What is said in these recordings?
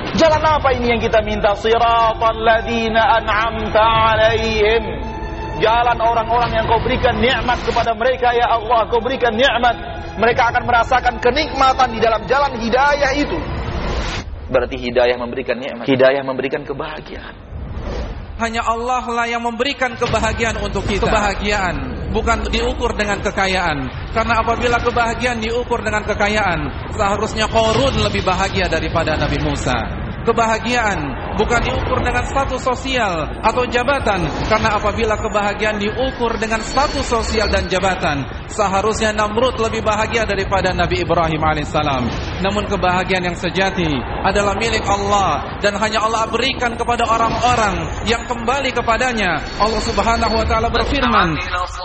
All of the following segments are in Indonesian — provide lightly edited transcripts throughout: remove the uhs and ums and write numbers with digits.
Jalan apa ini yang kita minta? Siratal ladzina an'amta 'alaihim. Jalan orang-orang yang kau berikan nikmat kepada mereka ya Allah. Kau berikan nikmat, mereka akan merasakan kenikmatan di dalam jalan hidayah itu. Berarti hidayah memberikan nikmat, hidayah memberikan kebahagiaan. Hanya Allah lah yang memberikan kebahagiaan untuk kita. Kebahagiaan bukan diukur dengan kekayaan. Karena apabila kebahagiaan diukur dengan kekayaan, seharusnya Qarun lebih bahagia daripada Nabi Musa. Kebahagiaan bukan diukur dengan status sosial atau jabatan. Karena apabila kebahagiaan diukur dengan status sosial dan jabatan, seharusnya Namrud lebih bahagia daripada Nabi Ibrahim alaihissalam. Namun kebahagiaan yang sejati adalah milik Allah, dan hanya Allah berikan kepada orang-orang yang kembali kepadanya. Allah Subhanahu wa taala berfirman,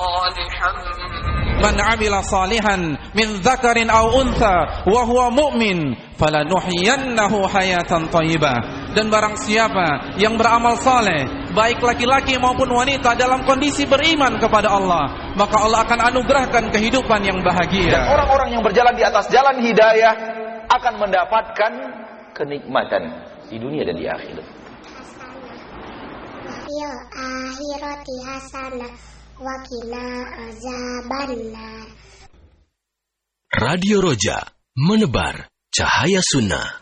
"Man 'amila salihan min dzakarin aw untha wa huwa mu'min falanuhyiyannahu hayatan thayyibah." Dan barang siapa yang beramal saleh, baik laki-laki maupun wanita, dalam kondisi beriman kepada Allah, maka Allah akan anugerahkan kehidupan yang bahagia. Dan orang-orang yang berjalan di atas jalan hidayah akan mendapatkan kenikmatan di dunia dan di akhirat. Fil akhirati hasanah wa qina azabannar. Radio Roja, menebar cahaya sunnah.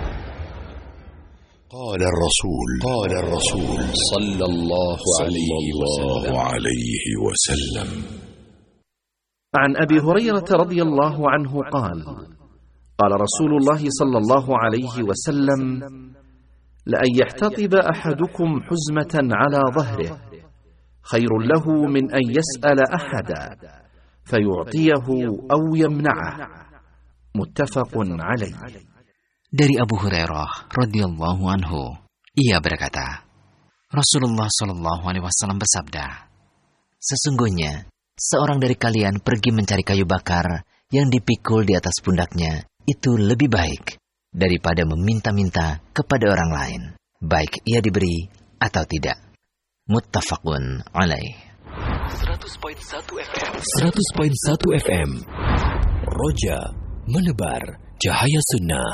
قال الرسول صلى الله عليه وسلم عن أبي هريرة رضي الله عنه قال قال رسول الله صلى الله عليه وسلم لأن يحتطب أحدكم حزمة على ظهره خير له من أن يسأل أحدا فيعطيه أو يمنعه متفق عليه. Dari Abu Hurairah radhiyallahu anhu, ia berkata, Rasulullah shallallahu alaihi wasallam bersabda, sesungguhnya seorang dari kalian pergi mencari kayu bakar yang dipikul di atas pundaknya, itu lebih baik daripada meminta-minta kepada orang lain, baik ia diberi atau tidak. Muttafaqun alaih. 100.1 FM Roja, menebar cahaya sunnah.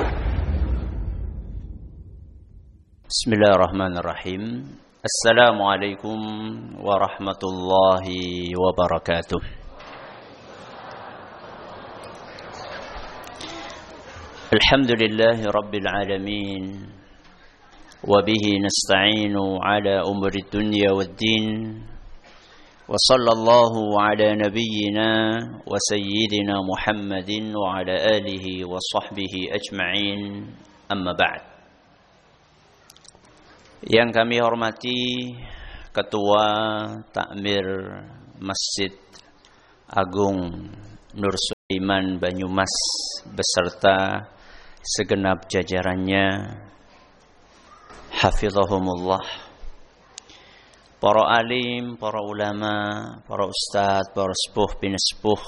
Bismillahirrahmanirrahim. Assalamualaikum warahmatullahi wabarakatuh. Alhamdulillahi rabbil alamin. Wabihi nasta'inu ala umri dunya waddin. Wa sallallahu ala nabiyyina wa sayyidina Muhammadin wa ala alihi wa sahbihi ajma'in. Amma ba'd. Yang kami hormati Ketua Takmir Masjid Agung Nur Sulaiman Banyumas beserta segenap jajarannya, hafizahumullah, para alim, para ulama, para ustadz, para sepuh bin sepuh,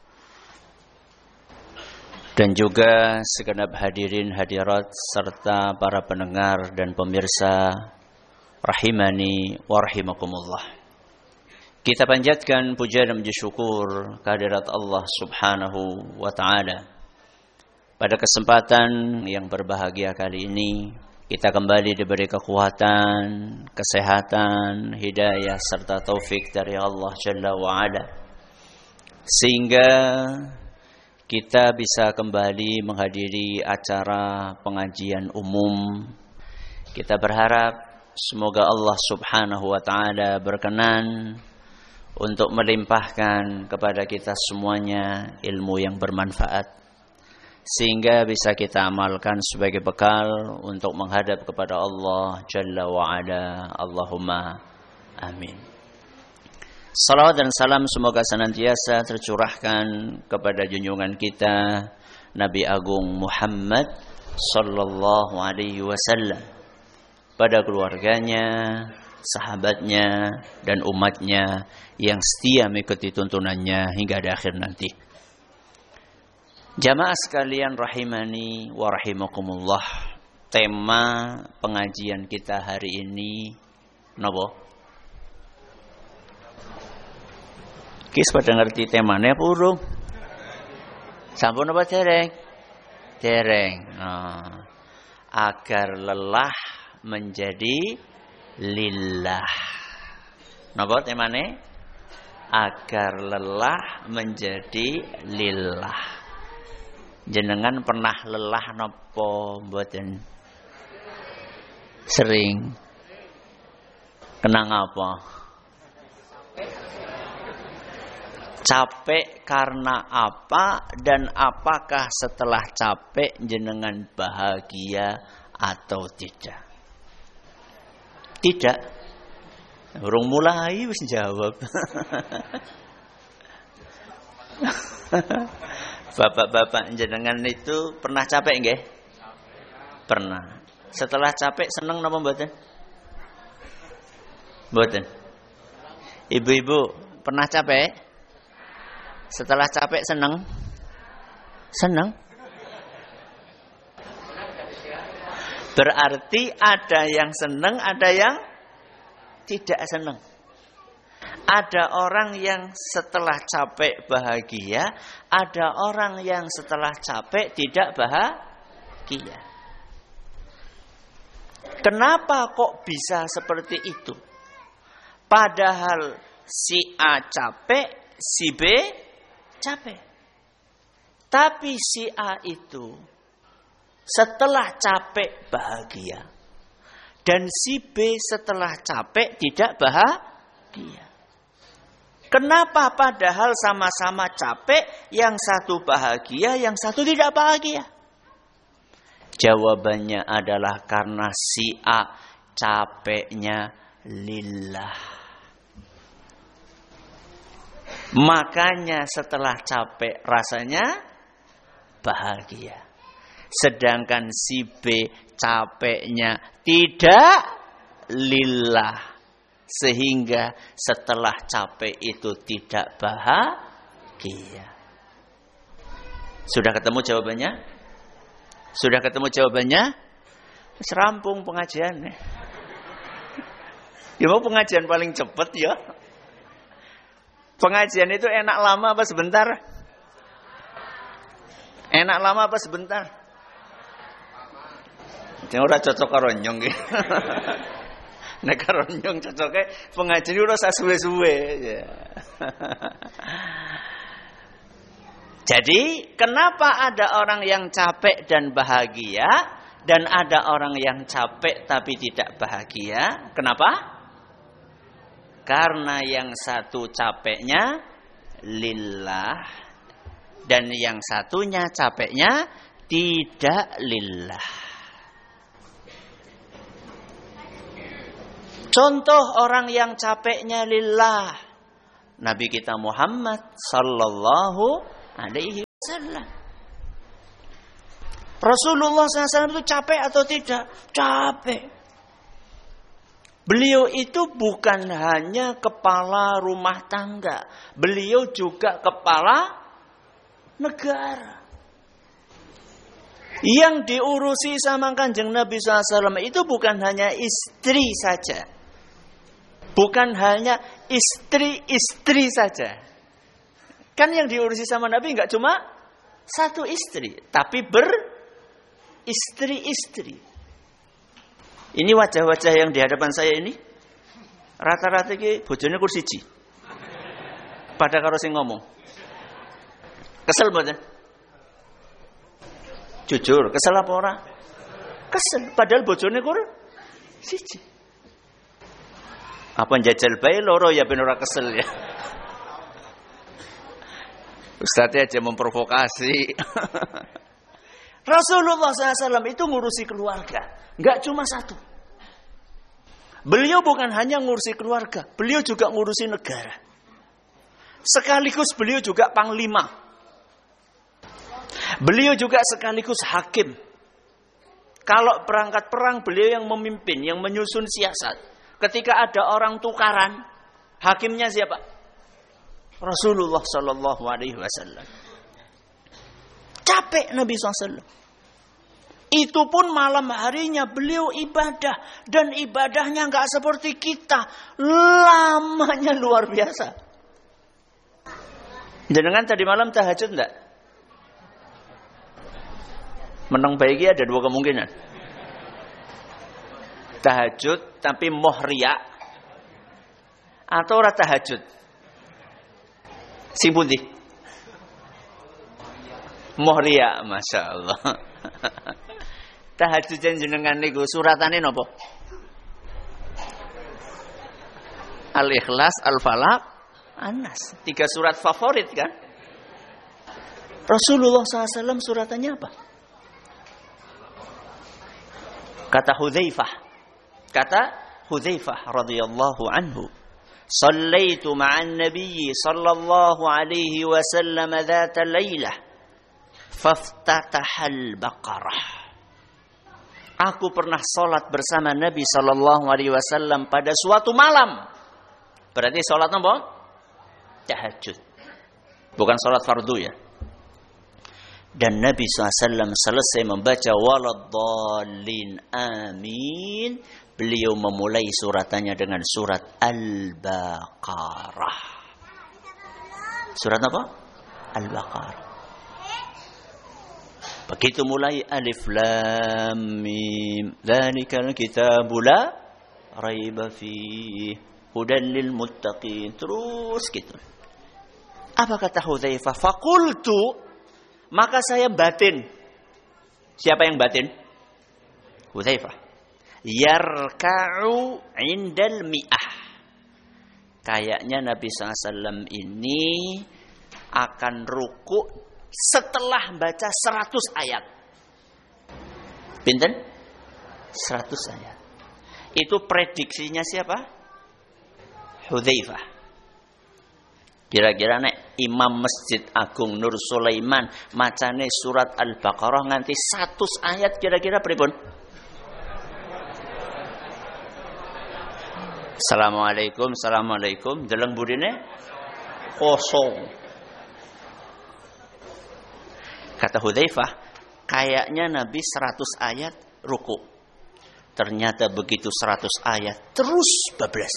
dan juga segenap hadirin hadirat serta para pendengar dan pemirsa rahimani wa rahimakumullah. Kita panjatkan puja dan puji syukur kehadirat Allah Subhanahu wa taala. Pada kesempatan yang berbahagia kali ini, kita kembali diberi kekuatan, kesehatan, hidayah serta taufik dari Allah Jalla wa Ala, sehingga kita bisa kembali menghadiri acara pengajian umum. Kita berharap semoga Allah Subhanahu wa taala berkenan untuk melimpahkan kepada kita semuanya ilmu yang bermanfaat, sehingga bisa kita amalkan sebagai bekal untuk menghadap kepada Allah Jalla wa Ala. Allahumma amin. Salawat dan salam semoga senantiasa tercurahkan kepada junjungan kita Nabi Agung Muhammad sallallahu alaihi wasallam, pada keluarganya, sahabatnya, dan umatnya yang setia mengikuti tuntunannya hingga di akhir nanti. Jamaah sekalian rahimani wa rahimakumullah, tema pengajian kita hari ini napa? Kis pada ngerti temanya apa urung? Sampun apa dereng? Dereng. agar lelah menjadi lillah. Napa temane? Agar lelah menjadi lillah. Jenengan pernah lelah napa mboten? Sering. Kenang apa? Capek karena apa, dan apakah setelah capek jenengan bahagia atau tidak? Tidak. Urung mulai wis jawab. Bapak-bapak jenengan itu pernah capek nggih? Pernah. Setelah capek seneng napa mboten? Mboten. Ibu-ibu pernah capek? Setelah capek seneng? Seneng? Berarti ada yang seneng, ada yang tidak seneng. Ada orang yang setelah capek bahagia, ada orang yang setelah capek tidak bahagia. Kenapa kok bisa seperti itu? Padahal si A capek, si B capek. Tapi si A itu setelah capek bahagia. Dan si B setelah capek tidak bahagia. Kenapa padahal sama-sama capek, yang satu bahagia, yang satu tidak bahagia? Jawabannya adalah karena si A capeknya lillah. Makanya setelah capek rasanya bahagia. Sedangkan si B capeknya tidak lillah. Sehingga setelah capek itu tidak bahagia. Sudah ketemu jawabannya? Sudah ketemu jawabannya? Serampung pengajiannya. Ya mau pengajian paling cepat ya. Pengajian itu enak lama apa sebentar? Enak lama apa sebentar? Jangan ora cocok karo nyong iki. Nek karo nyong cocoke pengajian ora sak suwe-suwe ya. Jadi, kenapa ada orang yang capek dan bahagia dan ada orang yang capek tapi tidak bahagia? Kenapa? Karena yang satu capeknya lillah dan yang satunya capeknya tidak lillah. Contoh orang yang capeknya lillah, Nabi kita Muhammad sallallahu alaihi wasallam. Rasulullah SAW itu capek atau tidak? Capek. Beliau itu bukan hanya kepala rumah tangga. Beliau juga kepala negara. Yang diurusi sama Kanjeng Nabi SAW itu bukan hanya istri saja. Bukan hanya istri-istri saja. Kan yang diurusi sama Nabi enggak cuma satu istri. Tapi beristri-istri. Ini wajah-wajah yang di hadapan saya ini rata-rata iki bojone kursi siji. Pada karo sing ngomong. Kesel mboten? Jujur, kesel apa ora? Kesel, padahal bojone kursi siji. Apa njajal bae loro ya ben ora kesel ya. Ustaz aja memprovokasi. Rasulullah SAW itu ngurusi keluarga. Enggak cuma satu. Beliau bukan hanya ngurusi keluarga. Beliau juga ngurusi negara. Sekaligus beliau juga panglima. Beliau juga sekaligus hakim. Kalau berangkat perang, beliau yang memimpin, yang menyusun siasat. Ketika ada orang tukaran, hakimnya siapa? Rasulullah SAW. Capek Nabi SAW. Itu pun malam harinya beliau ibadah. Dan ibadahnya enggak seperti kita. Lamanya luar biasa. Jenengan tadi malam tahajud enggak? Menang baiki ada dua kemungkinan. Tahajud tapi mohria atau ora tahajud? Sing pundi? Mohria, Masya Allah. Tahajud jenengan niku suratane napa? Al-Ikhlas, Al-Falaq, An-Nas. 3 surat favorit kan? Rasulullah SAW suratannya apa? Kata Hudzaifah radhiyallahu anhu, "Shallaitu ma'an nabiyyi sallallahu alaihi wasallam dzata lailah, faftatahal Baqarah." Aku pernah salat bersama Nabi sallallahu alaihi wasallam pada suatu malam. Berarti salat apa? Tahajud. Bukan salat fardu ya. Dan Nabi SAW selesai membaca waladdallin amin, beliau memulai suratannya dengan surat Al-Baqarah. Surat apa? Al-Baqarah. Begitu mulai alif lam mim, dzalikal kitabu la raiba fihi hudan lil muttaqin. Terus gitu. Apa kata Hudzaifah? Faqultu, maka saya batin. Siapa yang batin? Hudzaifah. Yarka'u indal mi'ah. Kayaknya Nabi SAW ini akan ruku setelah baca 100 ayat. Pinten? 100 ayat. Itu prediksinya siapa? Hudzaifah. Kira-kira nek Imam Masjid Agung Nur Sulaiman macane surat Al-Baqarah nganti 100 ayat kira-kira pripun? Assalamualaikum, deleng burine kosong. Kata Hudzaifah, kayaknya Nabi 100 ayat ruku. Ternyata begitu 100 ayat terus bablas.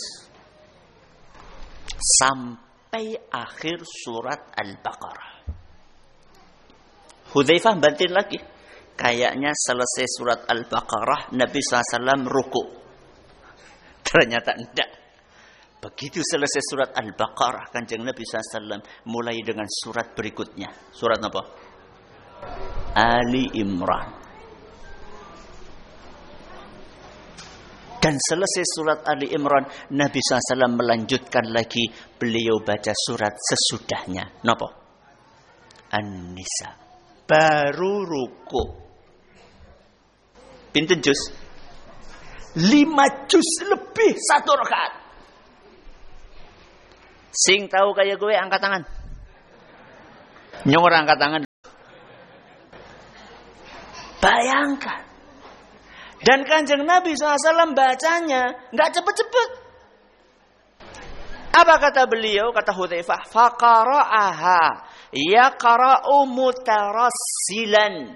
Sampai akhir surat Al-Baqarah. Hudzaifah bantin lagi. Kayaknya selesai surat Al-Baqarah Nabi SAW ruku. Ternyata tidak. Begitu selesai surat Al-Baqarah, Kanjeng Nabi SAW mulai dengan surat berikutnya. Surat apa? Ali Imran. Dan selesai surat Ali Imran, Nabi SAW melanjutkan lagi. Beliau baca surat sesudahnya. Napa? An-Nisa. Baru ruku. Pinten juz? 5 juz lebih 1 rakaat. Sing tahu kayak gue angkat tangan. Nyong ora angkat tangan. Bayangkan. Dan Kanjeng Nabi SAW bacanya nggak cepet-cepet. Apa kata beliau? Kata Hudzaifah, faqara'aha yaqra'u mutarassilan.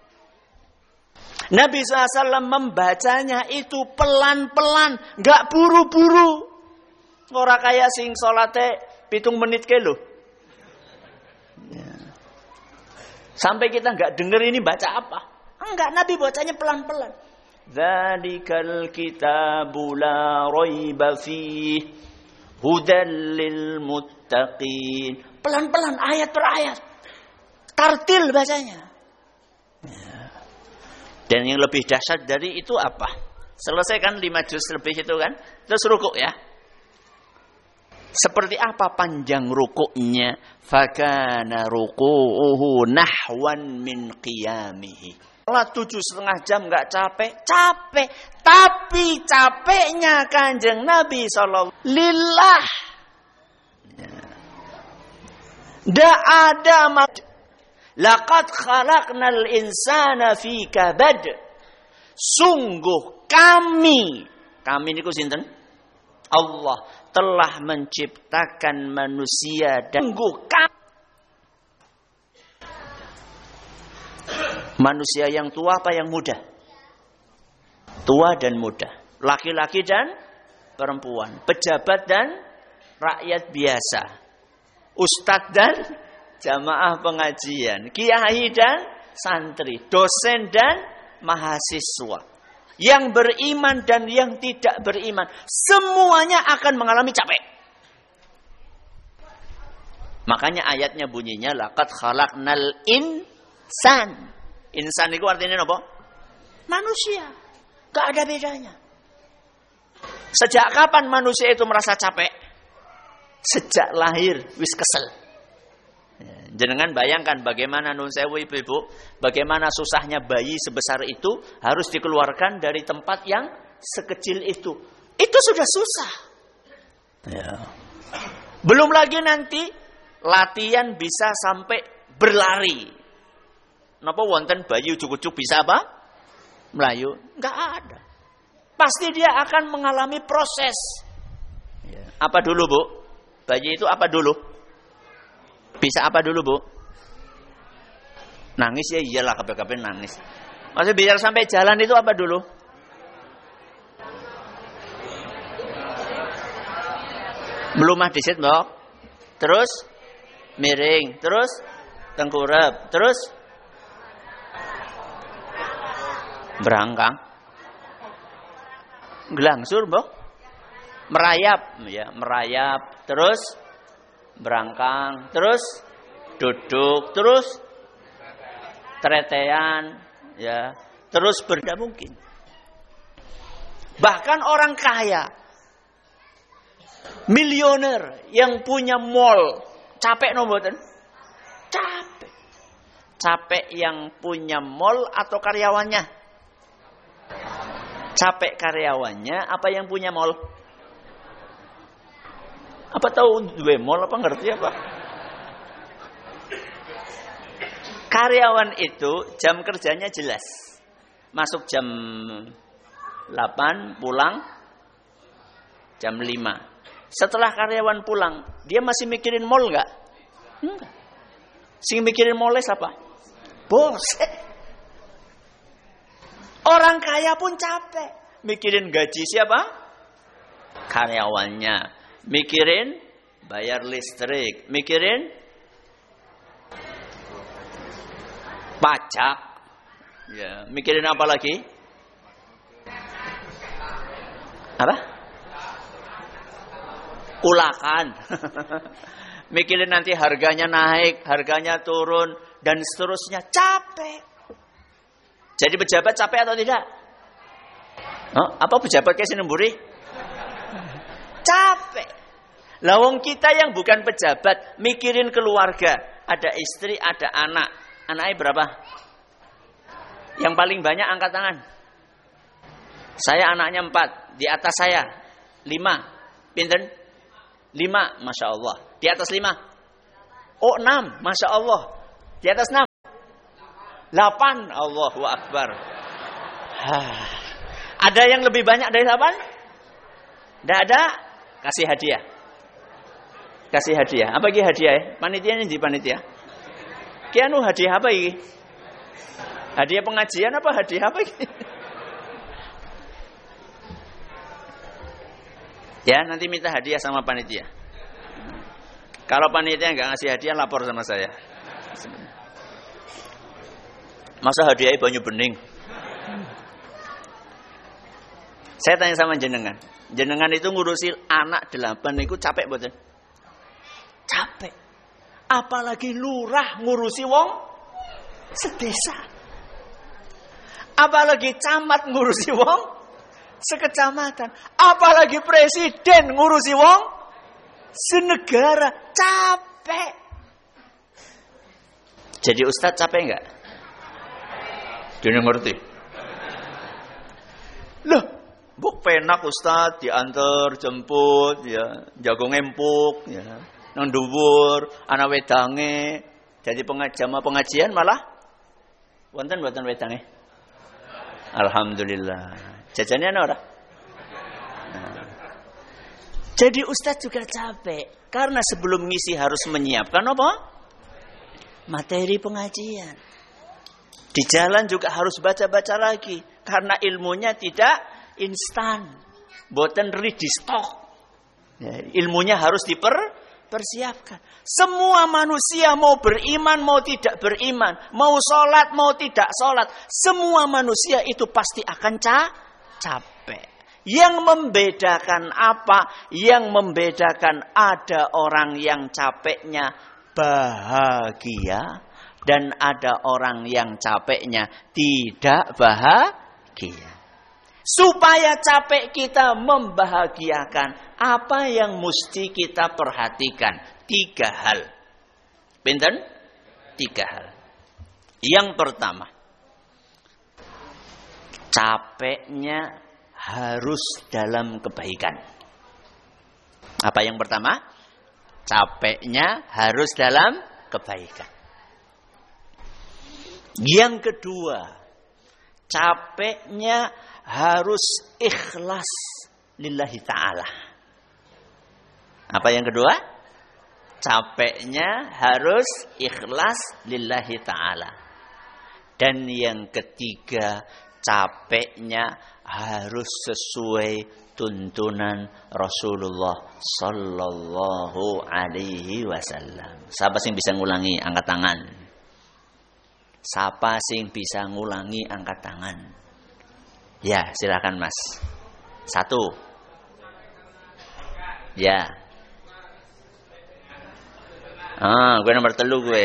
Nabi SAW membacanya itu pelan-pelan, nggak buru-buru. Ora kayak sing salate 7 menit ke lho. Ya. Sampai kita nggak denger ini baca apa. Enggak, Nabi bacanya pelan-pelan. Dzalikal kitabu la raiba fihi hudal lil muttaqin. Pelan-pelan ayat per ayat. Tartil bacanya. Ya. Dan yang lebih dahsyat dari itu apa? Selesai kan 5 juz lebih itu kan? Terus rukuk ya. Seperti apa panjang rukuknya? Fakana ruku'uhu nahwan min qiyamihi. Lah 7,5 jam nggak capek, tapi capeknya Kanjeng Nabi sallallahu lillah. Ndak ada laqad khalaqnal insana fi kabad. Sungguh kami niku sinten? Allah telah menciptakan manusia dan sungguh manusia yang tua apa yang muda? Tua dan muda. Laki-laki dan perempuan. Pejabat dan rakyat biasa. Ustadz dan jamaah pengajian. Kiai dan santri. Dosen dan mahasiswa. yang beriman dan yang tidak beriman, semuanya akan mengalami capek. Makanya ayatnya bunyinya laqad khalaqnal insan. Insan itu artinya apa? Manusia. Gak ada bedanya. Sejak kapan manusia itu merasa capek? Sejak lahir wis kesel. Jenengan bayangkan bagaimana nun sewu ibu-ibu, bagaimana susahnya bayi sebesar itu harus dikeluarkan dari tempat yang sekecil itu. Itu sudah susah. Ya. Belum lagi nanti latihan bisa sampai berlari. Napa wonten bayi ujuk-ujuk bisa apa? Melayu? Enggak ada. Pasti dia akan mengalami proses. Ya. Apa dulu, Bu? Bayi itu apa dulu? Bisa apa dulu, Bu? Nangis ya iyalah, kabeh-kabeh nangis. Maksudnya biar sampai jalan itu apa dulu? Melumah disit, Mbok. Terus miring, terus tengkurap, terus berangkang. Gelangsur, Mbok. Merayap, ya, merayap, terus berangkang, terus duduk, terus tretean, ya, terus tidak mungkin. Bahkan orang kaya, milioner yang punya mall, capek no mboten? Capek. Capek yang punya mall atau karyawannya? Capek karyawannya apa yang punya mall? Apa tahu dua mall apa ngerti apa? Karyawan itu jam kerjanya jelas. Masuk jam 8, pulang jam 5. Setelah karyawan pulang, dia masih mikirin mall enggak? Enggak. Sing mikirin mall apa? Bos. Orang kaya pun capek. Mikirin gaji siapa? Karyawannya. Mikirin bayar listrik, mikirin pajak, ya, mikirin apa lagi? Apa? Ulakan. Mikirin nanti harganya naik, harganya turun, dan seterusnya. Capek. Jadi pejabat capek atau tidak? Apa pejabat kayak sinemburi? Capek. Lawang kita yang bukan pejabat, mikirin keluarga. Ada istri, ada anak. Anaknya berapa? Yang paling banyak angkat tangan. Saya anaknya 4. Di atas saya 5. Pinten? 5. Masya Allah. Di atas 5. Oh 6. Masya Allah. Di atas 6. 8. Allahu Akbar. Ada yang lebih banyak dari 8? Tidak ada. Kasih hadiah. Kasih hadiah. Apa ini hadiah ya? Panitia ini di panitia. Kianu hadiah apa ini? Hadiah pengajian apa hadiah apa ini? Ya, nanti minta hadiah sama panitia. Kalau panitia nggak ngasih hadiah, lapor sama saya. Masa hadiahnya banyu bening? Saya tanya sama jenengan. Jenengan itu ngurusi anak 8 itu capek betul? Capek. Apalagi lurah ngurusi wong sedesa. Apalagi camat ngurusi wong sekecamatan. Apalagi presiden ngurusi wong senegara. Capek. Jadi ustadz capek enggak? Dia ngerti. Loh, buk penak ustadz diantar jemput ya, jago ngempuk ya, nang dhuwur ana wedange jadi pengajian malah wonten mboten wedange. Alhamdulillah. Jajannya ana ora? Nah. Jadi ustadz juga capek karena sebelum ngisi harus menyiapkan apa? Materi pengajian. Di jalan juga harus baca-baca lagi karena ilmunya tidak instan, boten ready stock. Ya, ilmunya harus dipersiapkan. Semua manusia mau beriman, mau tidak beriman, mau sholat, mau tidak sholat, semua manusia itu pasti akan capek. Yang membedakan apa? Yang membedakan ada orang yang capeknya bahagia dan ada orang yang capeknya tidak bahagia. Supaya capek kita membahagiakan, apa yang mesti kita perhatikan? 3 hal. Pinten? 3 hal. Yang pertama, capeknya harus dalam kebaikan. Apa yang pertama? Capeknya harus dalam kebaikan. Yang kedua, capeknya harus ikhlas lillahi ta'ala. Apa yang kedua? Capeknya harus ikhlas lillahi ta'ala. Dan yang ketiga, capeknya harus sesuai tuntunan Rasulullah sallallahu alaihi wasallam. Siapa sing bisa ngulangi angkat tangan? Siapa sing bisa ngulangi angkat tangan? Ya, silakan Mas. 1. Ya. Gue nomor 3 gue.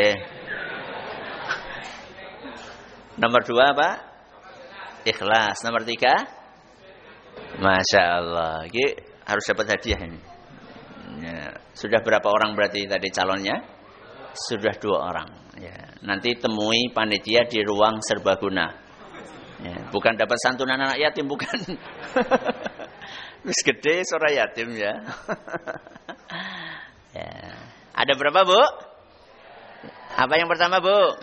Nomor 2 apa? Ikhlas. Nomor 3? Masya Allah. Ini harus dapat hadiah ini. Ya. Sudah berapa orang berarti tadi calonnya? Sudah 2 orang. Ya. Nanti temui panitia di ruang serbaguna. Ya. Bukan dapat santunan anak yatim, bukan. Terus gede suara yatim ya. Ya. Ada berapa, Bu? Apa yang pertama, Bu?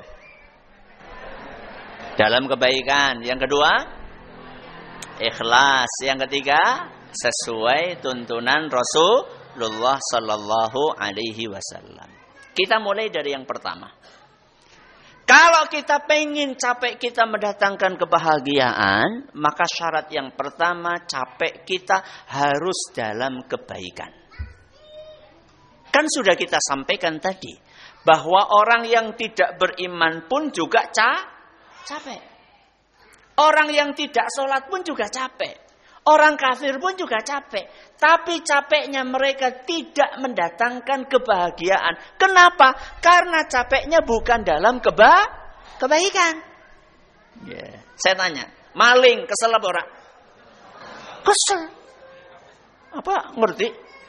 Dalam kebaikan. Yang kedua? Ikhlas. Yang ketiga? Sesuai tuntunan Rasulullah sallallahu alaihi wasallam. Kita mulai dari yang pertama. Kalau kita pengen capek kita mendatangkan kebahagiaan, maka syarat yang pertama, capek kita harus dalam kebaikan. Kan sudah kita sampaikan tadi, bahwa orang yang tidak beriman pun juga capek. Orang yang tidak sholat pun juga capek. Orang kafir pun juga capek. Tapi capeknya mereka tidak mendatangkan kebahagiaan. Kenapa? Karena capeknya bukan dalam kebaikan. Yeah. Saya tanya, maling kesel apa ora? Kesel. Apa? Ngerti?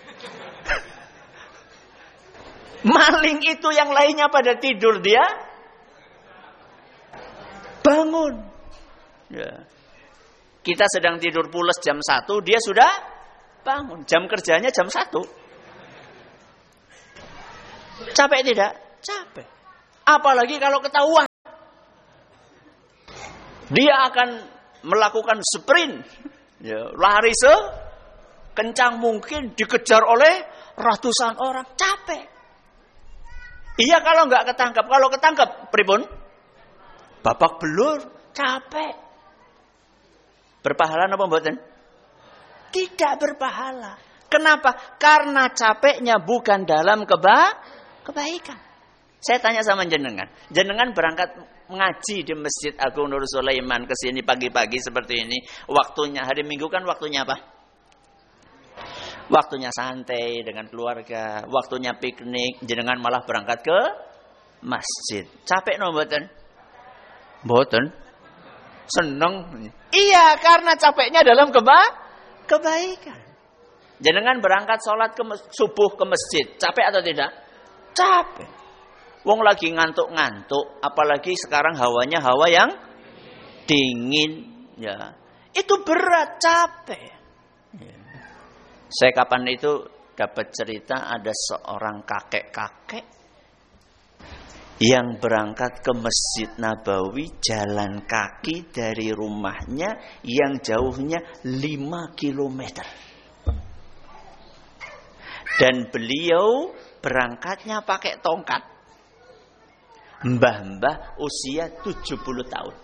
Maling itu yang lainnya pada tidur, dia bangun. Yeah. Kita sedang tidur pules jam 1, dia sudah bangun. Jam kerjanya jam 1. Capek tidak? Capek. Apalagi kalau ketahuan. Dia akan melakukan sprint. Ya, lari sekencang mungkin, dikejar oleh ratusan orang. Capek. Iya kalau nggak ketangkap. Kalau ketangkap, pripun? Babak belur. Capek. Berpahala apa mboten? Tidak berpahala. Kenapa? Karena capeknya bukan dalam kebaikan. Saya tanya sama jenengan. Jenengan berangkat ngaji di Masjid Agung Nur Sulaiman ke sini pagi-pagi seperti ini. Waktunya hari Minggu kan waktunya apa? Waktunya santai dengan keluarga, waktunya piknik. Jenengan malah berangkat ke masjid. Capek no mboten? Mboten. Seneng. Iya, karena capeknya dalam kebaikan. Jenengan berangkat sholat subuh ke masjid. Capek atau tidak? Capek. Wong lagi ngantuk-ngantuk. Apalagi sekarang hawanya hawa yang dingin. Ya, itu berat, capek. Ya. Saya kapan itu dapat cerita ada seorang kakek-kakek yang berangkat ke Masjid Nabawi jalan kaki dari rumahnya yang jauhnya 5 km. Dan beliau berangkatnya pakai tongkat. Mbah-mbah usia 70 tahun.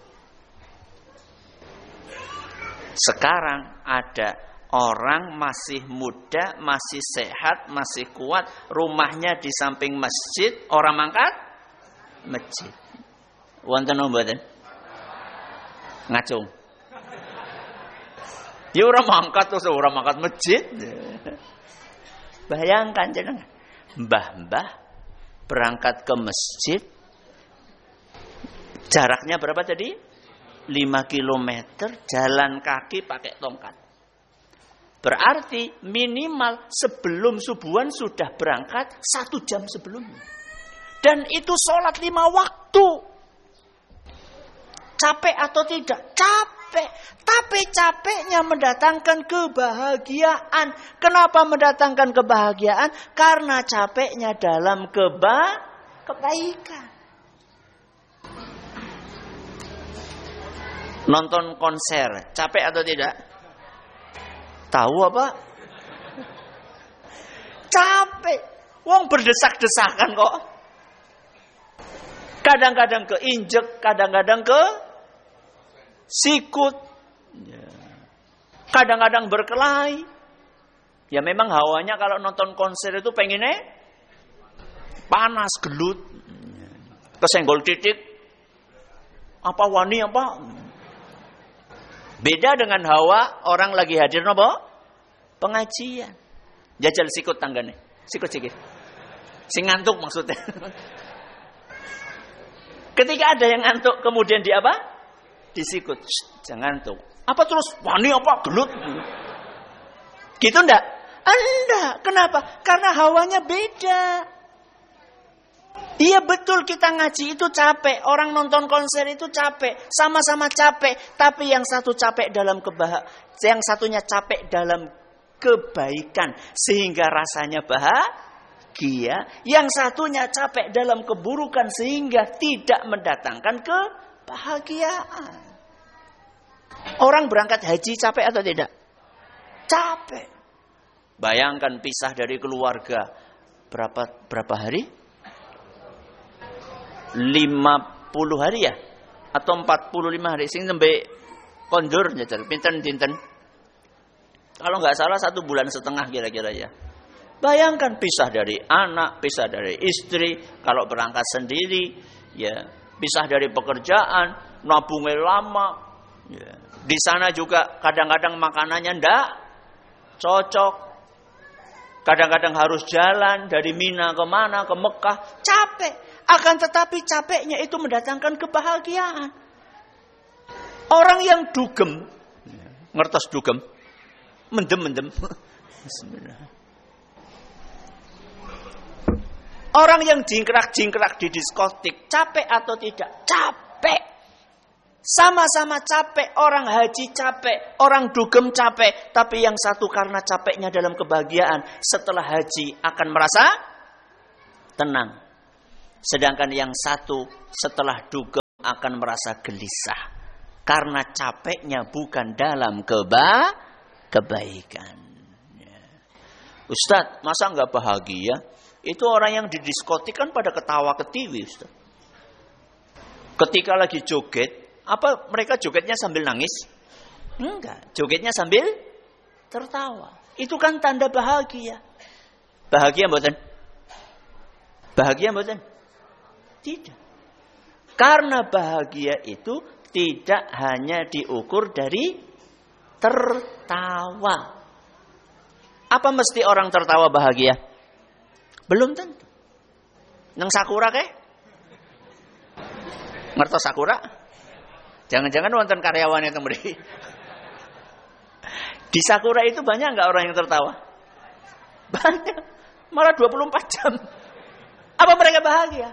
Sekarang ada orang masih muda, masih sehat, masih kuat, rumahnya di samping masjid, orang mangkat masjid. Wonten mboten? Ngacung. Ya ora mangkat terus ora mangkat masjid. Bayangkan jenengan. Mbah-mbah berangkat ke masjid. Jaraknya berapa tadi? 5 kilometer jalan kaki pakai tongkat. Berarti minimal sebelum subuhan sudah berangkat 1 jam sebelumnya. Dan itu sholat 5 waktu. Capek atau tidak? Capek. Tapi capeknya mendatangkan kebahagiaan. Kenapa mendatangkan kebahagiaan? Karena capeknya dalam kebaikan. Nonton konser, capek atau tidak? Tahu apa? Capek. Wong berdesak-desakan kok. Kadang-kadang keinjek, kadang-kadang ke sikut. Kadang-kadang berkelahi. Ya memang hawanya kalau nonton konser itu pengennya panas, gelut. Kesenggol titik. Apa wani apa? Beda dengan hawa orang lagi hadir napa? Pengajian. Jajal sikut tanggane. Sikut sikit. Sing ngantuk maksudnya. Ketika ada yang ngantuk kemudian di apa? Disikut. Jangan ngantuk. Apa terus wani apa gelut? Gitu ndak? Enggak. Kenapa? Karena hawanya beda. Iya betul kita ngaji itu capek. Orang nonton konser itu capek. Sama-sama capek. Tapi yang satu capek dalam yang satunya capek dalam kebaikan. Sehingga rasanya bahagia. Yang satunya capek dalam keburukan. Sehingga tidak mendatangkan kebahagiaan. Orang berangkat haji capek atau tidak? Capek. Bayangkan pisah dari keluarga. Berapa hari? 50 hari ya? Atau 45 hari? Sing nembe kondur nyetel. Pinten-pinten. Kalau nggak salah 1,5 bulan kira-kira ya. Bayangkan pisah dari anak, pisah dari istri. Kalau berangkat sendiri, ya pisah dari pekerjaan, nabungnya lama. Ya. Di sana juga kadang-kadang makanannya ndak cocok. Kadang-kadang harus jalan dari Mina ke mana, ke Mekah. Capek. Akan tetapi capeknya itu mendatangkan kebahagiaan. Orang yang dugem. Ngertos dugem? Mendem. Orang yang jingkrak-jingkrak di diskotik. Capek atau tidak? Capek. Sama-sama capek. Orang haji capek. Orang dugem capek. Tapi yang satu karena capeknya dalam kebahagiaan. Setelah haji akan merasa tenang. Sedangkan yang satu setelah dugem akan merasa gelisah. Karena capeknya bukan dalam kebaikan. Ustadz, masa nggak bahagia? Itu orang yang di diskotik kan pada ketawa ketiwi, Ustadz. Ketika lagi joget, apa mereka jogetnya sambil nangis? Enggak, jogetnya sambil tertawa. Itu kan tanda bahagia. Bahagia mboten? Bahagia mboten? Tidak. Karena bahagia itu tidak hanya diukur dari tertawa. Apa mesti orang tertawa bahagia? Belum tentu. Nang sakura ke? Ngertos sakura? Jangan-jangan wonten karyawan yang beri. Di sakura itu banyak enggak orang yang tertawa? Banyak. Malah 24 jam. Apa mereka bahagia?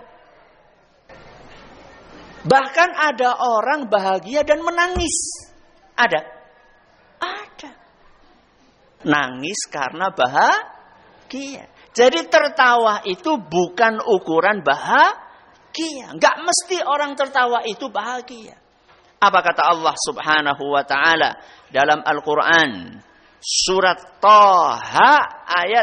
Bahkan ada orang bahagia dan menangis. Ada? Ada. Nangis karena bahagia. Jadi tertawa itu bukan ukuran bahagia. Enggak mesti orang tertawa itu bahagia. Apa kata Allah Subhanahu wa taala dalam Al-Qur'an? Surat Thaha ayat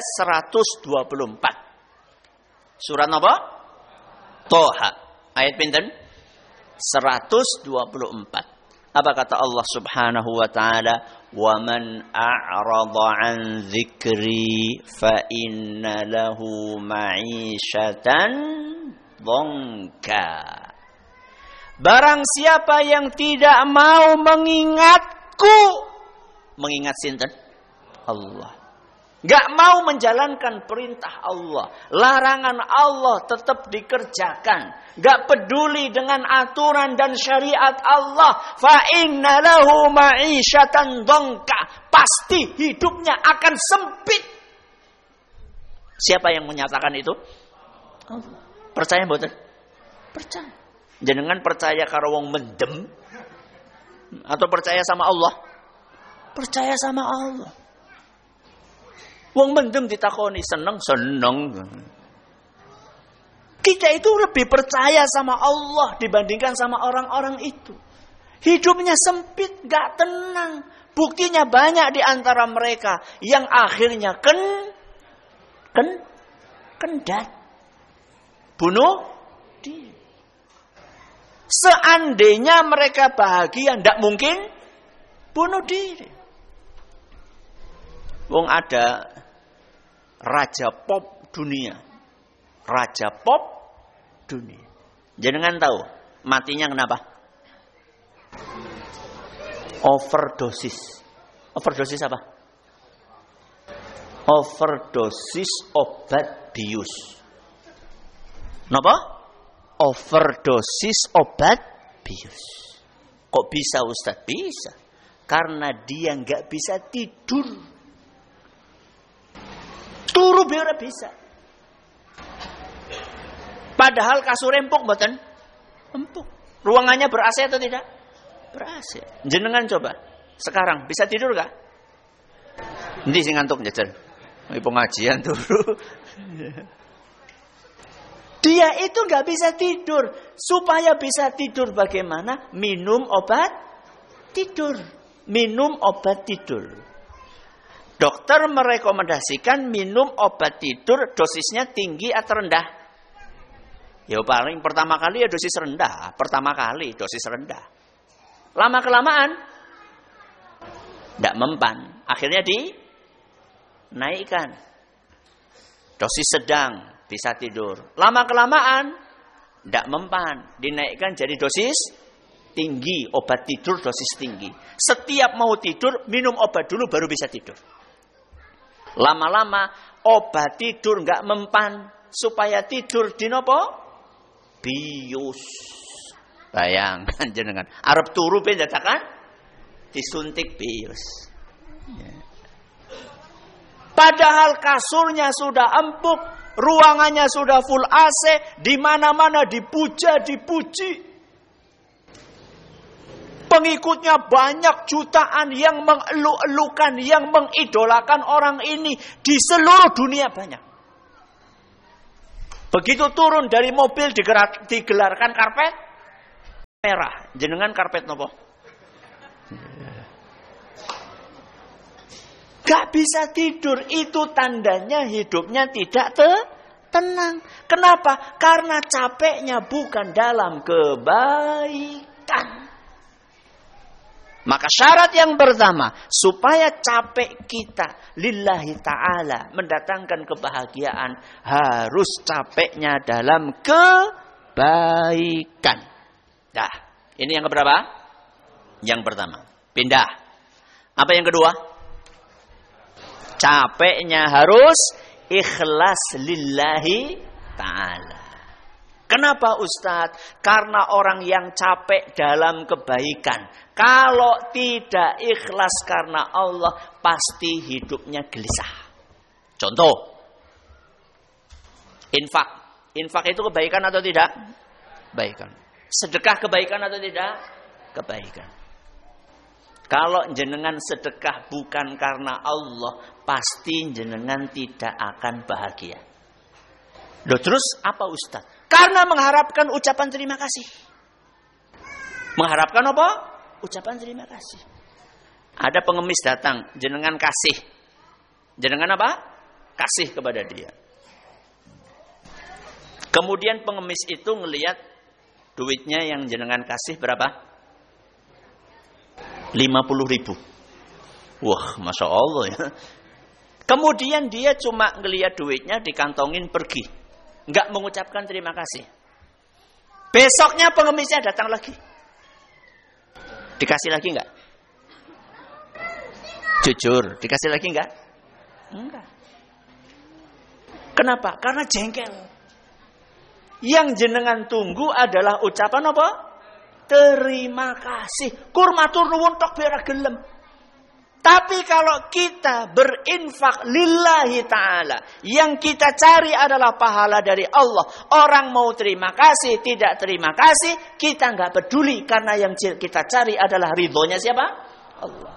124. Surat apa? Thaha. Ayat pinten? 124. Apa kata Allah Subhanahu wa taala? Wa man a'rada 'an dzikri fa inna lahu ma'isyatan dhanka. Barang siapa yang tidak mau mengingatku, mengingat sinten? Allah. Enggak mau menjalankan perintah Allah, larangan Allah tetap dikerjakan. Enggak peduli dengan aturan dan syariat Allah. Fa inna lahu ma'isyatan dhanka. Pasti hidupnya akan sempit. Siapa yang menyatakan itu? Allah. Percaya mboten? Percaya. Jenengan percaya karo wong mendem atau percaya sama Allah? Percaya sama Allah. Wong mendem ditakoni seneng. Kita itu lebih percaya sama Allah dibandingkan sama orang-orang itu. Hidupnya sempit, gak tenang. Buktinya banyak di antara mereka yang akhirnya kendat. Bunuh diri. Seandainya mereka bahagia, ndak mungkin bunuh diri. Wong ada raja pop dunia. Raja pop dunia. Jangan tahu matinya kenapa? Overdosis. Overdosis apa? Overdosis obat bius. Kenapa? Overdosis obat bius. Kok bisa Ustaz? Bisa. Karena dia nggak bisa tidur. Turu biar bisa. Padahal kasur empuk mboten? Empuk. Ruangannya ber-AC atau tidak? Ber-AC. Jenengan coba. Sekarang bisa tidur gak? Nanti sing ngantuk jajan. Ini pengajian turu. Dia itu gak bisa tidur. Supaya bisa tidur bagaimana? Minum obat tidur. Minum obat tidur. Dokter merekomendasikan minum obat tidur dosisnya tinggi atau rendah? Ya paling pertama kali ya dosis rendah. Pertama kali dosis rendah. Lama-kelamaan tidak mempan. Akhirnya dinaikkan. Dosis sedang bisa tidur. Lama-kelamaan tidak mempan. Dinaikkan jadi dosis tinggi. Obat tidur dosis tinggi. Setiap mau tidur minum obat dulu baru bisa tidur. Lama-lama obat tidur nggak mempan. Supaya tidur di nopo? Bius. Bayangkan jenengan. Arep turu pendatakan disuntik bius. Padahal kasurnya sudah empuk, ruangannya sudah full AC, di mana-mana dipuja, dipuji. Pengikutnya banyak jutaan yang mengeluh-elukan, yang mengidolakan orang ini di seluruh dunia banyak. Begitu turun dari mobil digelarkan karpet merah. Jenengan karpet nopo? Gak bisa tidur. Itu tandanya hidupnya tidak tenang. Kenapa? Karena capeknya bukan dalam kebaikan. Maka syarat yang pertama, supaya capek kita lillahi ta'ala, mendatangkan kebahagiaan, harus capeknya dalam kebaikan. Dah, ini yang keberapa? Yang pertama. Pindah. Apa yang kedua? Capeknya harus ikhlas lillahi ta'ala. Kenapa Ustadz? Karena orang yang capek dalam kebaikan, kalau tidak ikhlas karena Allah, pasti hidupnya gelisah. Contoh, infak. Infak itu kebaikan atau tidak? Kebaikan. Sedekah kebaikan atau tidak? Kebaikan. Kalau jenengan sedekah bukan karena Allah, pasti jenengan tidak akan bahagia. Loh terus apa Ustadz? Karena mengharapkan ucapan terima kasih. Mengharapkan apa? Ucapan terima kasih. Ada pengemis datang, jenengan kasih. Jenengan apa? Kasih kepada dia. Kemudian pengemis itu ngelihat duitnya yang jenengan kasih berapa? 50.000. Wah, Masya Allah ya. Kemudian dia cuma ngelihat duitnya dikantongin pergi. Enggak mengucapkan terima kasih. Besoknya pengemisnya datang lagi. Dikasih lagi enggak? Jujur, dikasih lagi enggak? Enggak. Kenapa? Karena jengkel. Yang jenengan tunggu adalah ucapan apa? Terima kasih. Kurmatur nuwun tok biar gelem. Tapi kalau kita berinfak lillahi ta'ala, yang kita cari adalah pahala dari Allah. Orang mau terima kasih, tidak terima kasih, kita nggak peduli. Karena yang kita cari adalah ridhonya siapa? Allah.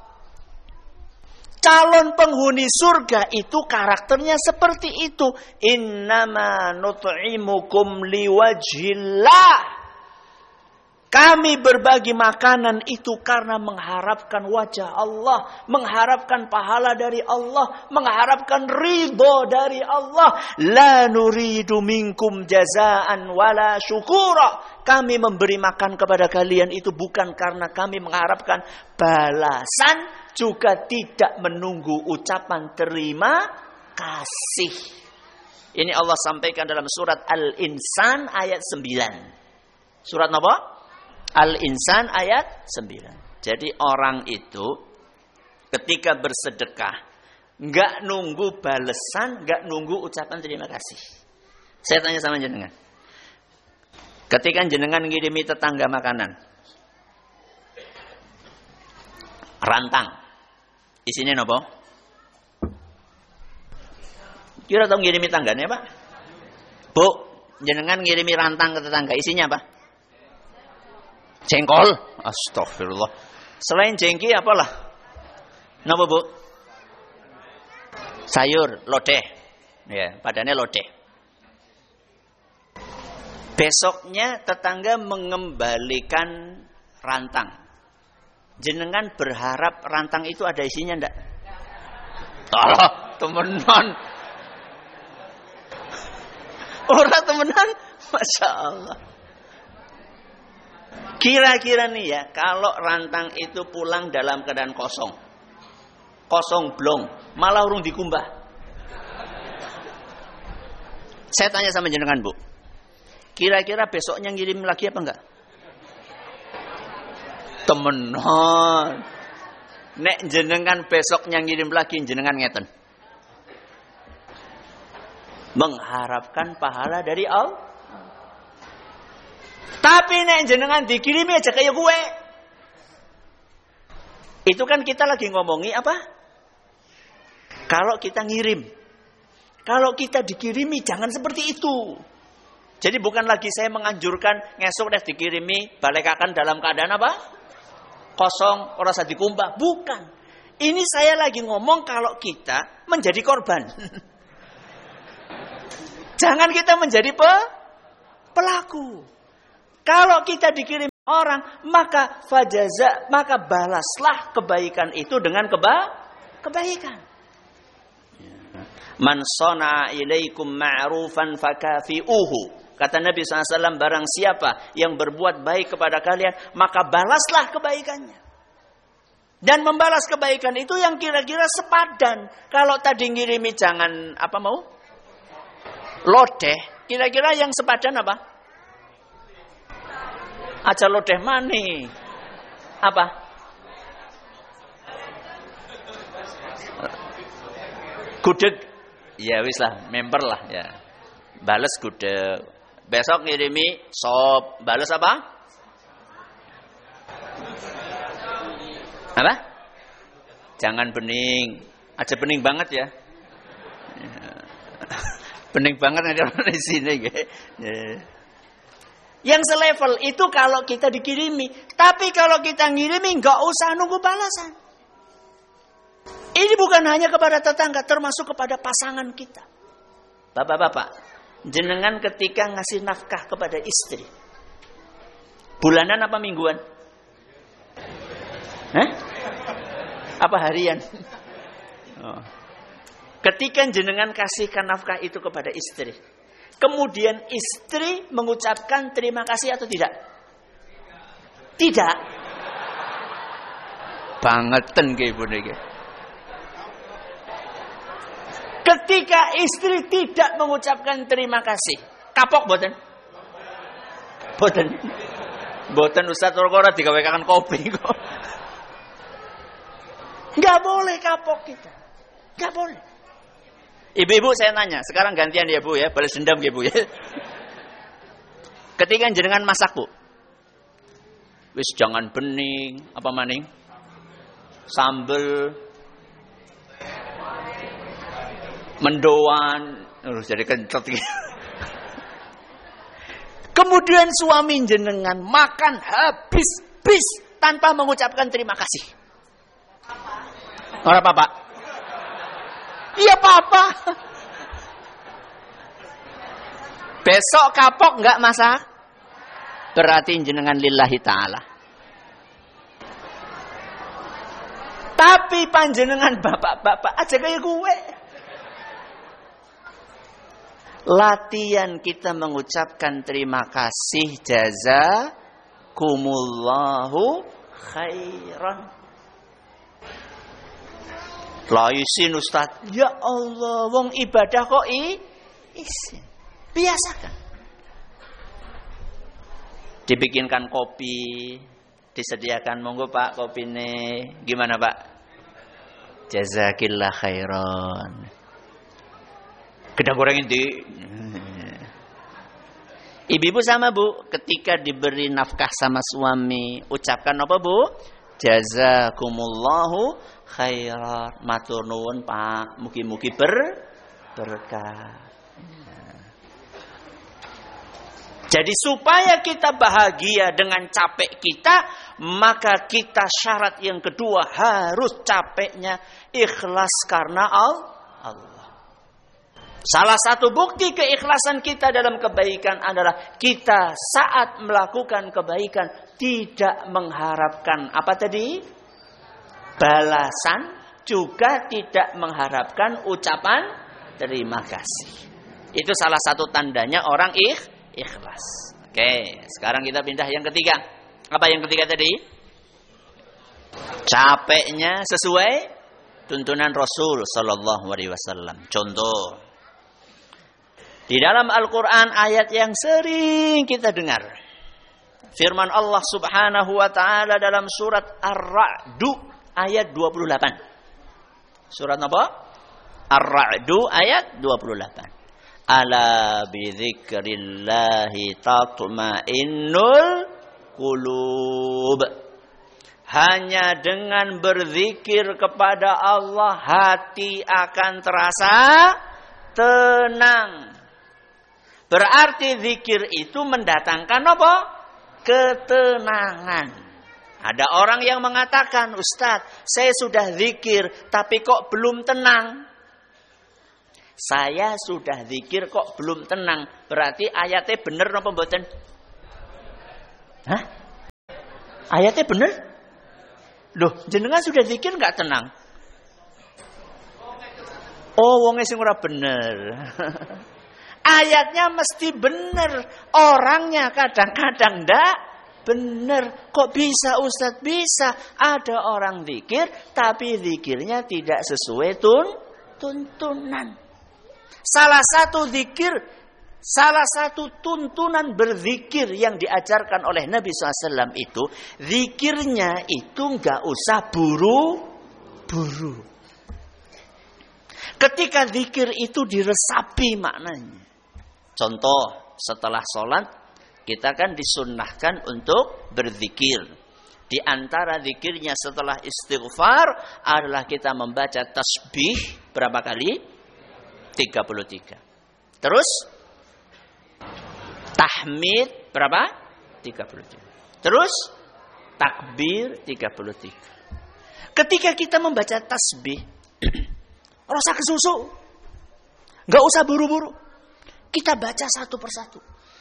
Calon penghuni surga itu karakternya seperti itu. Innama nut'imukum liwajhillah. Kami berbagi makanan itu karena mengharapkan wajah Allah, mengharapkan pahala dari Allah, mengharapkan ridho dari Allah. La nuridu minkum jazaan wala syukura. Kami memberi makan kepada kalian itu bukan karena kami mengharapkan balasan, juga tidak menunggu ucapan terima kasih. Ini Allah sampaikan dalam surat Al-Insan ayat 9. Surat apa? Al-Insan ayat 9. Jadi orang itu ketika bersedekah enggak nunggu balasan, enggak nunggu ucapan terima kasih. Saya tanya sama jenengan. Ketika jenengan ngirimi tetangga makanan, rantang, isinya apa? Kira tahu ngirimi tangganya, Pak? Bu, jenengan ngirimi rantang ke tetangga, isinya apa? Jengkol. Astagfirullah. Selain jengki apalah? Napa, Bu? Sayur, lodeh. Ya, padanya lodeh. Besoknya tetangga mengembalikan rantang. Jenengan berharap rantang itu ada isinya ndak? Alah, temenan. Orang temenan, Masya Allah. Kira-kira nih ya, kalau rantang itu pulang dalam keadaan kosong. Kosong blong, malah urung dikumbah. Saya tanya sama jenengan, Bu. Kira-kira besoknya ngirim lagi apa enggak? Temenan. Nek jenengan besoknya ngirim lagi, jenengan ngeten. Mengharapkan pahala dari Allah. Tapi nek jenengan dikirimi aja kayak gue. Itu kan kita lagi ngomongi apa? Kalau kita ngirim. Kalau kita dikirimi jangan seperti itu. Jadi bukan lagi saya menganjurkan ngesuk deh dikirimi balekakan dalam keadaan apa? Kosong, ora usah dikumbah. Bukan. Ini saya lagi ngomong kalau kita menjadi korban. Jangan kita menjadi pelaku. Kalau kita dikirim orang, maka fajaza, maka balaslah kebaikan itu dengan kebaikan. Man sana'a ilaikum ma'rufan fakafi'uhu. Kata Nabi SAW, barang siapa yang berbuat baik kepada kalian, maka balaslah kebaikannya. Dan membalas kebaikan itu yang kira-kira sepadan. Kalau tadi ngirimi jangan apa mau? Lodeh, kira-kira yang sepadan apa? Aja lodeh mani. Apa? Gudeg. Ya wis lah, member lah ya. Bales gudeg. Besok ngirimi sop, bales apa? Apa? Jangan bening. Aja bening banget ya. Bening banget ada di sini ya. Yang selevel itu kalau kita dikirimi. Tapi kalau kita ngirimi nggak usah nunggu balasan. Ini bukan hanya kepada tetangga, termasuk kepada pasangan kita. Bapak-bapak, jenengan ketika ngasih nafkah kepada istri, bulanan apa mingguan? Apa harian? Oh. Ketika jenengan kasihkan nafkah itu kepada istri, kemudian istri mengucapkan terima kasih atau tidak? Tidak. Bangetan ke ibu niki. Ketika istri tidak mengucapkan terima kasih, kapok boten? Boten. Boten Ustaz ora digawe kangen kopi kok. Nggak boleh kapok kita. Nggak boleh. Ibu-ibu saya tanya, sekarang gantian ya Bu ya, balas dendam ya Bu ya. Ketika jenengan masak Bu, wis jangan bening, apa maning? Sambel, mendoan, jadi kentut gitu. Kemudian suami jenengan makan habis-habis tanpa mengucapkan terima kasih. Ora apa-apa. Iya apa-apa. Besok kapok enggak masak? Berarti jenengan lillahi ta'ala. Tapi panjenengan bapak-bapak aja kayak gue. Latihan kita mengucapkan terima kasih, jazakumullahu khairan. Laisin Ustaz. Ya Allah, wong ibadah kok isin. Biasakan. Dibikinkan kopi, disediakan, monggo Pak kopine. Gimana Pak? Jazakillah khairan. Gedang goreng inti. Ibu-ibu sama Bu, ketika diberi nafkah sama suami, ucapkan apa Bu? Jazakumullahu khairan. Matur nuwun Pak, mugi-mugi berkah. Jadi supaya kita bahagia dengan capek kita, maka kita syarat yang kedua harus capeknya ikhlas karena Allah. Salah satu bukti keikhlasan kita dalam kebaikan adalah kita saat melakukan kebaikan tidak mengharapkan apa tadi? Balasan, juga tidak mengharapkan ucapan terima kasih. Itu salah satu tandanya orang ikhlas. Oke, sekarang kita pindah yang ketiga. Apa yang ketiga tadi? Capeknya sesuai tuntunan Rasul sallallahu alaihi wasallam. Contoh, di dalam Al-Qur'an ayat yang sering kita dengar. Firman Allah Subhanahu wa taala dalam surat Ar-Ra'd ayat 28. Surat apa? Ar-Ra'd ayat 28. Ala bidzikrillahi tatma'innul qulub. Hanya dengan berzikir kepada Allah hati akan terasa tenang. Berarti zikir itu mendatangkan apa? Ketenangan. Ada orang yang mengatakan, Ustaz, saya sudah zikir tapi kok belum tenang. Saya sudah zikir kok belum tenang. Berarti ayatnya bener apa mboten? Hah? Ayatnya bener? Loh, jenengan sudah zikir enggak tenang? Oh, wonge sing ora bener. Ayatnya mesti bener. Orangnya kadang-kadang ndak bener. Kok bisa Ustaz? Bisa. Ada orang zikir tapi zikirnya tidak sesuai tuntunan. Salah satu tuntunan berzikir yang diajarkan oleh Nabi SAW itu, zikirnya itu nggak usah buru-buru. Ketika zikir itu diresapi maknanya. Contoh, setelah sholat, kita kan disunnahkan untuk berzikir. Di antara zikirnya setelah istighfar adalah kita membaca tasbih berapa kali? 33. Terus tahmid berapa? 33. Terus takbir 33. Ketika kita membaca tasbih, rasa kesusu, nggak usah buru-buru. Kita baca satu persatu.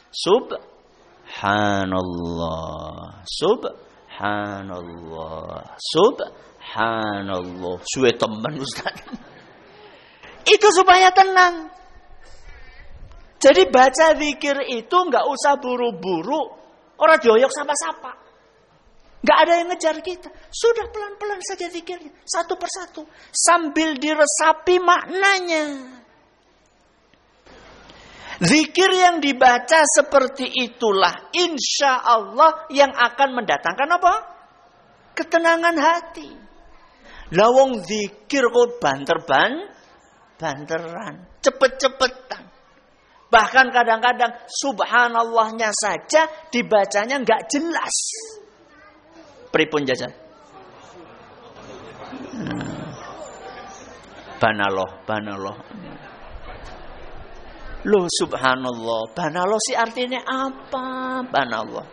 Subhanallah, subhanallah, subhanallah. Suwe teman Ustaz. Itu supaya tenang. Jadi baca zikir itu nggak usah buru-buru. Orang dioyok sapa-sapa. Nggak ada yang ngejar kita. Sudah pelan-pelan saja zikirnya. Satu persatu. Sambil diresapi maknanya. Zikir yang dibaca seperti itulah insya Allah yang akan mendatangkan apa? Ketenangan hati. Lah wong zikir kok banteran, cepet-cepetan. Bahkan kadang-kadang subhanallahnya saja dibacanya enggak jelas. Pripun jajan? Banallah. Loh subhanallah, banallah sih artinya apa? Banallah.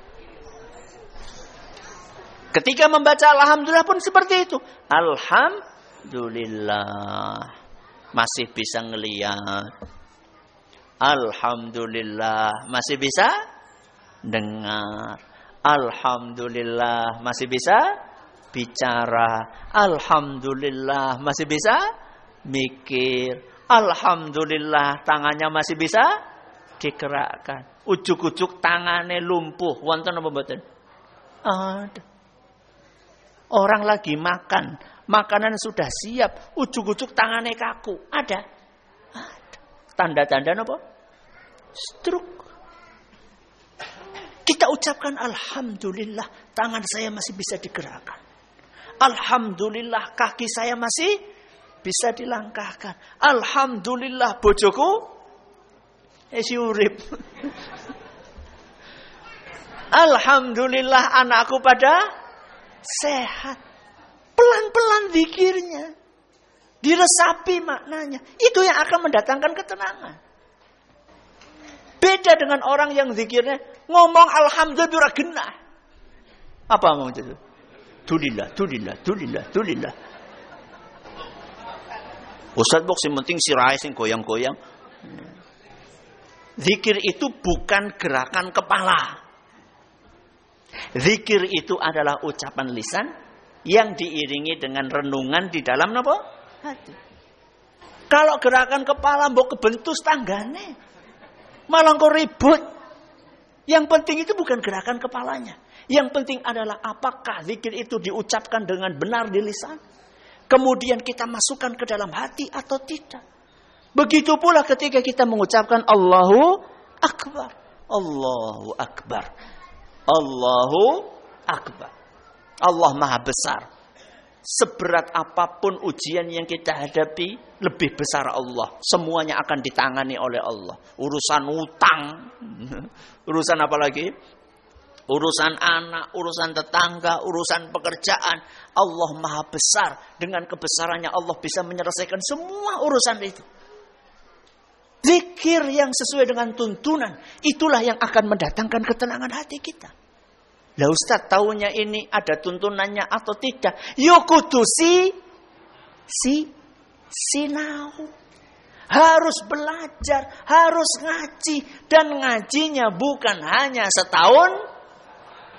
Ketika membaca alhamdulillah pun seperti itu. Alhamdulillah. Masih bisa ngelihat. Alhamdulillah. Masih bisa dengar. Alhamdulillah. Masih bisa bicara. Alhamdulillah. Masih bisa mikir. Alhamdulillah. Tangannya masih bisa digerakkan. Ujuk-ujuk tangannya lumpuh. Wonten apa mboten? Ada. Orang lagi makan, makanan sudah siap, ujuk-ujuk tangannya kaku. Ada. Tanda-tanda apa? Stroke. Kita ucapkan alhamdulillah, tangan saya masih bisa digerakkan. Alhamdulillah, kaki saya masih bisa dilangkahkan. Alhamdulillah, bojoku urip. Alhamdulillah, anakku pada sehat. Pelan-pelan zikirnya. Diresapi maknanya. Itu yang akan mendatangkan ketenangan. Beda dengan orang yang zikirnya ngomong alhamdulillah genah. Apa mau itu? Tulillah. Ustaz bok sing penting sirahe sing goyang-goyang. Zikir itu bukan gerakan kepala. Zikir itu adalah ucapan lisan yang diiringi dengan renungan di dalam apa? Hati. Kalau gerakan kepala mbok kebentus tanggane, malah kok ribut. Yang penting itu bukan gerakan kepalanya. Yang penting adalah apakah zikir itu diucapkan dengan benar di lisan, kemudian kita masukkan ke dalam hati atau tidak. Begitu pula ketika kita mengucapkan Allahu Akbar. Allahu Akbar. Allahu Akbar. Allah Maha Besar. Seberat apapun ujian yang kita hadapi, lebih besar Allah. Semuanya akan ditangani oleh Allah. Urusan utang. Urusan apa lagi? Urusan anak, urusan tetangga, urusan pekerjaan. Allah Maha Besar. Dengan kebesarannya Allah bisa menyelesaikan semua urusan itu. Zikir yang sesuai dengan tuntunan, itulah yang akan mendatangkan ketenangan hati kita. Lah Ustaz, tahunya ini ada tuntunannya atau tidak? Yo kudu sinau. Harus belajar, harus ngaji. Dan ngajinya bukan hanya setahun,